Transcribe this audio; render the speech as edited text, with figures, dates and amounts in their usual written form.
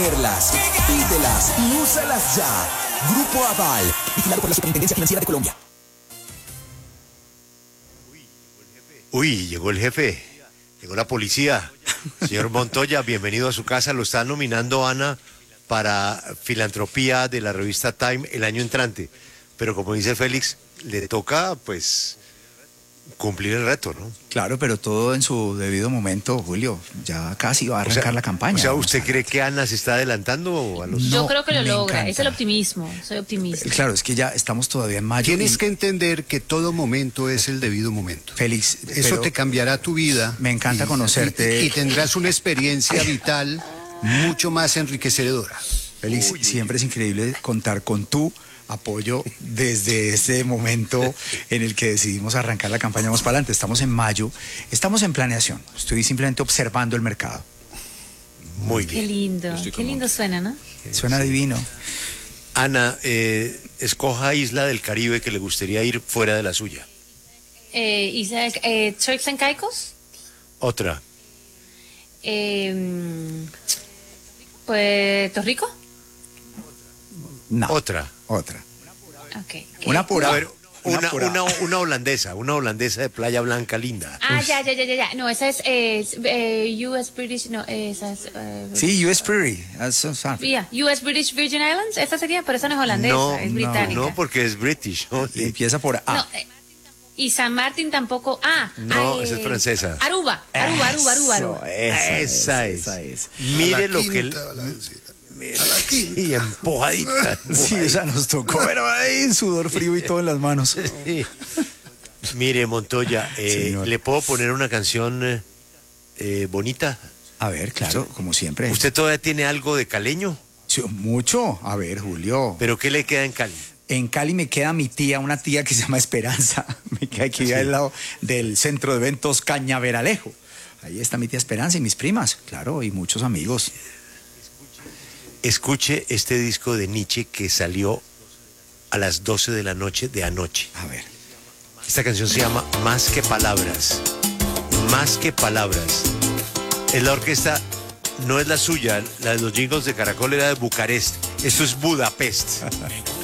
Pídelas y úsalas ya. Grupo Aval, vigilado por la Superintendencia Financiera de Colombia. Uy, llegó el jefe, llegó la policía. Señor Montoya, bienvenido a su casa. Lo está nominando Ana para Filantropía de la revista Time el año entrante. Pero como dice Félix, le toca, pues, cumplir el reto, ¿no? Claro, pero todo en su debido momento, Julio. Ya casi va a arrancar la campaña. O sea, ¿usted cree que Ana se está adelantando a los...? Yo creo que lo logra, encanta. es el optimismo, soy optimista. Claro, es que ya estamos todavía en mayo. Tienes que entender que todo momento es el debido momento. Félix, Eso pero te cambiará tu vida. me encanta conocerte. Y tendrás una experiencia vital mucho más enriquecedora. Félix, siempre es increíble contar con tu apoyo desde ese momento en el que decidimos arrancar la campaña Vamos para adelante. Estamos en mayo, estamos en planeación. Estoy simplemente observando el mercado. Muy Qué bien. lindo suena, ¿no? Suena divino. Ana, escoja isla del Caribe que le gustaría ir fuera de la suya. Turks and Caicos, Otra. Puerto Rico. No. Otra. Otra. Okay. Una pura. A ver, Una pura. una holandesa de Playa Blanca linda. Ya. No, esa es US British, no, esa es... Sí, US Prairie. Yeah, US British Virgin Islands, esa sería, pero esa no es holandesa, es británica. No, porque es British. ¿no? Y empieza por A. No, y San Martín tampoco. No, esa es francesa. Aruba. Esa Esa es. Mire lo que... Y empujadita. Sí, esa nos tocó. Pero ahí, sudor frío y todo en las manos. Sí. Mire, Montoya, Señor. ¿le puedo poner una canción bonita? A ver, claro, como siempre. ¿Usted todavía tiene algo de caleño? Sí, mucho. A ver, Julio. ¿Pero qué le queda en Cali? En Cali me queda mi tía, una tía que se llama Esperanza. Me queda aquí al lado del centro de eventos Cañaveralejo. Ahí está mi tía Esperanza y mis primas, claro, y muchos amigos. Escuche este disco de Nietzsche que salió a las 12 de la noche de anoche. A ver. Esta canción se llama Más que Palabras. Más que Palabras. Es la orquesta, no es la suya, la de los jingles de Caracol era de Bucarest. Esto es Budapest.